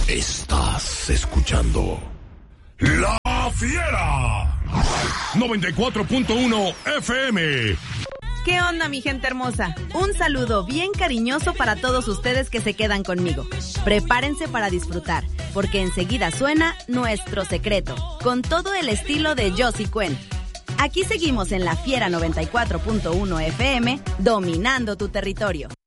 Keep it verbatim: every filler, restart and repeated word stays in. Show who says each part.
Speaker 1: Estás escuchando La Fiera noventa y cuatro punto uno F M.
Speaker 2: ¿Qué onda, mi gente hermosa? Un saludo bien cariñoso para todos ustedes que se quedan conmigo. Prepárense para disfrutar, porque enseguida suena Nuestro Secreto, con todo el estilo de Josie Cuen. Aquí seguimos en La Fiera noventa y cuatro punto uno F M, dominando tu territorio.